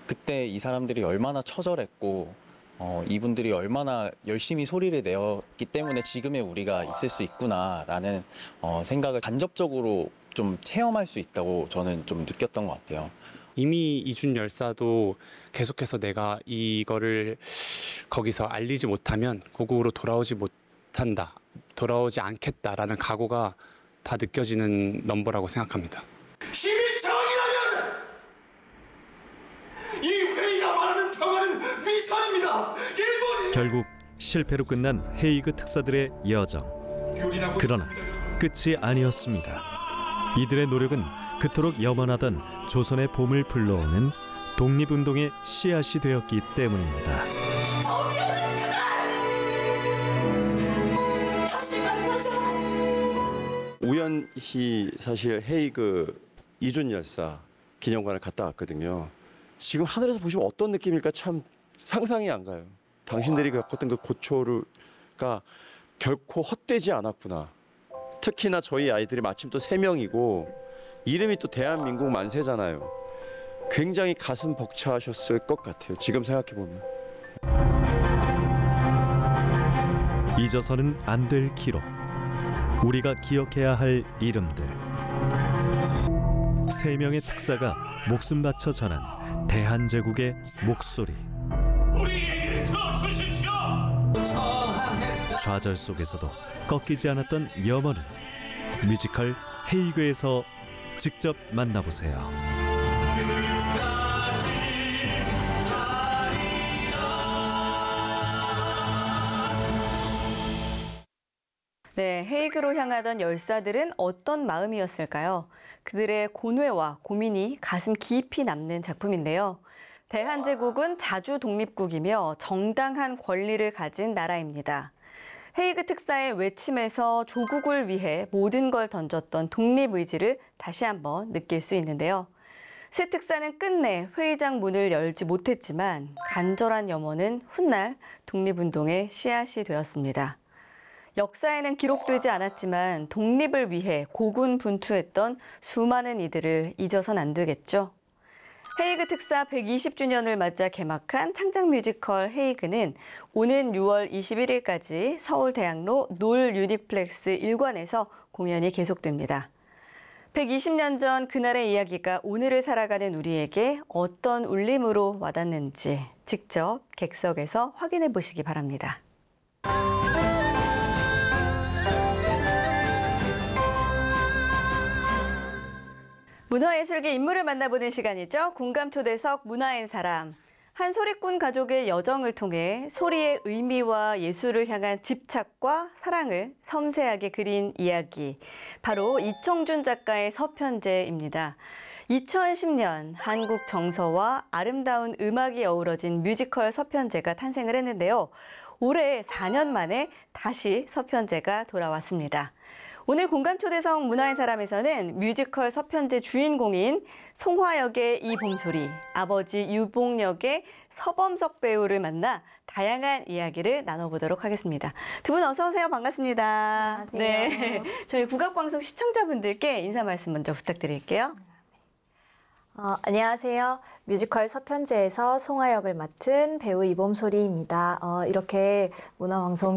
그때 이 사람들이 얼마나 처절했고 이분들이 얼마나 열심히 소리를 내었기 때문에 지금의 우리가 있을 수 있구나라는 생각을 간접적으로 좀 체험할 수 있다고 저는 좀 느꼈던 것 같아요. 이미 이준 열사도 계속해서 내가 이거를 거기서 알리지 못하면 고국으로 돌아오지 못한다, 돌아오지 않겠다라는 각오가 다 느껴지는 넘버라고 생각합니다. 힘이 정이라면 이 회의가 말하는 평화는 위선입니다. 일본이 결국 실패로 끝난 헤이그 특사들의 여정. 그러나 끝이 아니었습니다. 이들의 노력은 그토록 염원하던 조선의 봄을 불러오는 독립운동의 씨앗이 되었기 때문입니다. 우연히 사실 헤이그 이준 열사 기념관을 갔다 왔거든요. 지금 하늘에서 보시면 어떤 느낌일까 참 상상이 안 가요. 당신들이 겪었던 그 고초가 결코 헛되지 않았구나. 특히나 저희 아이들이 마침 또 3명이고 이름이 또 대한민국 만세잖아요. 굉장히 가슴 벅차하셨을 것 같아요. 지금 생각해보면. 잊어서는 안 될 기록. 우리가 기억해야 할 이름들. 3명의 특사가 목숨 바쳐 전한 대한제국의 목소리. 우리 얘기를 들어주십시오. 좌절 속에서도 꺾이지 않았던 염원을 뮤지컬 헤이그에서 직접 만나보세요. 네, 헤이그로 향하던 열사들은 어떤 마음이었을까요? 그들의 고뇌와 고민이 가슴 깊이 남는 작품인데요. 대한제국은 자주 독립국이며 정당한 권리를 가진 나라입니다. 헤이그 특사의 외침에서 조국을 위해 모든 걸 던졌던 독립의지를 다시 한번 느낄 수 있는데요. 새 특사는 끝내 회의장 문을 열지 못했지만 간절한 염원은 훗날 독립운동의 씨앗이 되었습니다. 역사에는 기록되지 않았지만 독립을 위해 고군분투했던 수많은 이들을 잊어선 안 되겠죠. 헤이그 특사 120주년을 맞아 개막한 창작 뮤지컬 헤이그는 오는 6월 21일까지 서울대학로 놀 유닉플렉스 1관에서 공연이 계속됩니다. 120년 전 그날의 이야기가 오늘을 살아가는 우리에게 어떤 울림으로 와닿는지 직접 객석에서 확인해 보시기 바랍니다. 문화예술계 인물을 만나보는 시간이죠. 공감초대석 문화의 사람. 한 소리꾼 가족의 여정을 통해 소리의 의미와 예술을 향한 집착과 사랑을 섬세하게 그린 이야기. 바로 이청준 작가의 서편제입니다. 2010년 한국 정서와 아름다운 음악이 어우러진 뮤지컬 서편제가 탄생을 했는데요. 올해 4년 만에 다시 서편제가 돌아왔습니다. 오늘 공감초대석 문화의 사람에서는 뮤지컬 서편제 주인공인 송화 역의 이봄소리, 아버지 유봉 역의 서범석 배우를 만나 다양한 이야기를 나눠보도록 하겠습니다. 두 분 어서 오세요. 반갑습니다. 안녕하세요. 네, 저희 국악방송 시청자분들께 인사 말씀 먼저 부탁드릴게요. 안녕하세요. 뮤지컬 서편제에서 송화 역을 맡은 배우 이봄소리입니다. 이렇게 문화방송